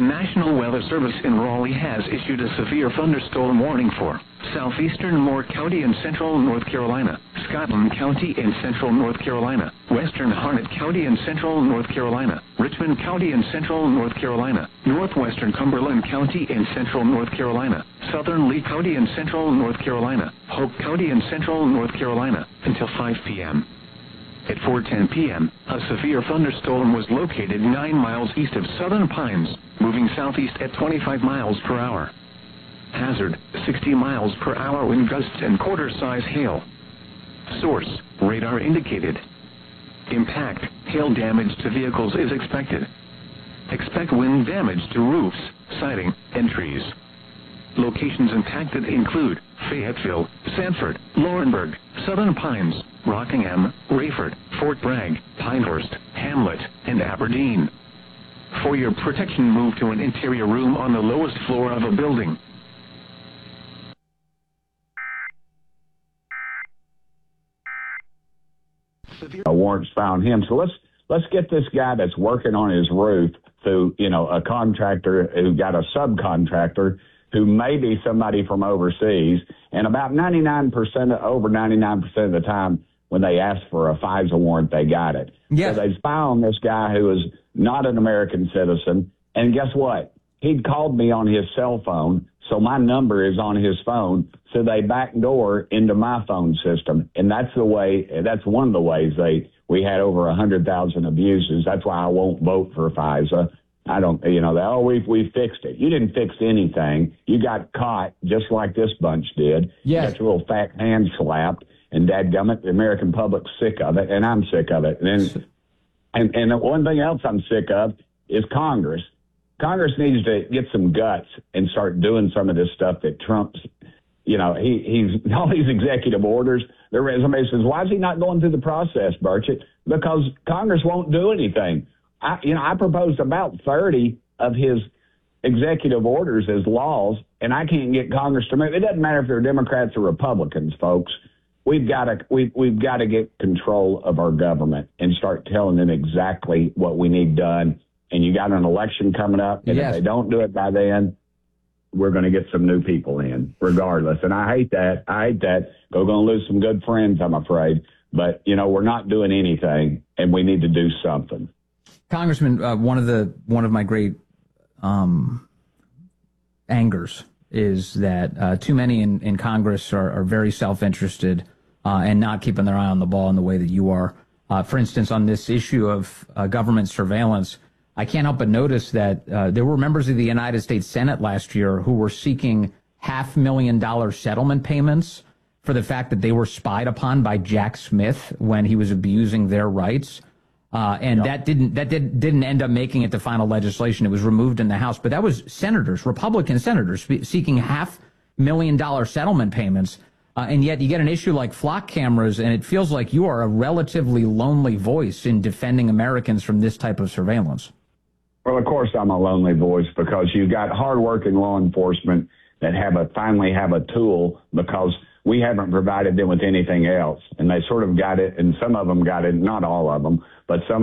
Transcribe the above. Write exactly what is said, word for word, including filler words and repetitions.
National Weather Service in Raleigh has issued a severe thunderstorm warning for southeastern Moore County in central North Carolina, Scotland County in central North Carolina, western Harnett County in central North Carolina, Richmond County in central North Carolina, northwestern Cumberland County in central North Carolina, southern Lee County in central North Carolina, Hope County in central North Carolina, until five p.m. At four ten p.m., a severe thunderstorm was located nine miles east of Southern Pines, moving southeast at twenty-five miles per hour. Hazard, sixty miles per hour wind gusts and quarter-size hail. Source, radar indicated. Impact, hail damage to vehicles is expected. Expect wind damage to roofs, siding, and trees. Locations impacted include Fayetteville, Sanford, Laurinburg, Southern Pines, Rockingham, Rayford, Fort Bragg, Pinehurst, Hamlet, and Aberdeen. For your protection, move to an interior room on the lowest floor of a building. A warrants found him. So let's let's get this guy that's working on his roof through, you know, a contractor who got a subcontractor who may be somebody from overseas. And about ninety-nine percent, over ninety-nine percent of the time when they ask for a FISA warrant, they got it. Yeah. So they found this guy who is not an American citizen. And guess what? He'd called me on his cell phone, so my number is on his phone. So they backdoor into my phone system. And that's the way, that's one of the ways they, we had over one hundred thousand abuses. That's why I won't vote for FISA. I don't, you know, they, oh, we've, we fixed it. You didn't fix anything. You got caught just like this bunch did. Yes. You got your little fat hand slapped, and dadgummit, the American public's sick of it, and I'm sick of it. And, then, and, and one thing else I'm sick of is Congress. Congress needs to get some guts and start doing some of this stuff that Trump's, you know, he, he's all these executive orders. There, somebody says, why is he not going through the process, Burchett? Because Congress won't do anything. I, you know, I proposed about thirty of his executive orders as laws, and I can't get Congress to move. It doesn't matter if they're Democrats or Republicans, folks. We've got to we've, we've got to get control of our government and start telling them exactly what we need done. And you got an election coming up, and yes. if they don't do it by then, we're going to get some new people in, regardless. And I hate that. I hate that. We're going to lose some good friends, I'm afraid. But, you know, we're not doing anything, and we need to do something. Congressman, uh, one of the one of my great um, angers is that uh, too many in, in Congress are, are very self-interested uh, and not keeping their eye on the ball in the way that you are. Uh, for instance, on this issue of uh, government surveillance, I can't help but notice that uh, there were members of the United States Senate last year who were seeking half million dollar settlement payments for the fact that they were spied upon by Jack Smith when he was abusing their rights. Uh, and yep. that didn't that did, didn't end up making it to final legislation. It was removed in the House. But that was senators, Republican senators, seeking half million dollar settlement payments. Uh, and yet you get an issue like flock cameras, and it feels like you are a relatively lonely voice in defending Americans from this type of surveillance. Well, of course, I'm a lonely voice because you got hardworking law enforcement that have a finally have a tool because we haven't provided them with anything else. And they sort of got it, and some of them got it, not all of them, but some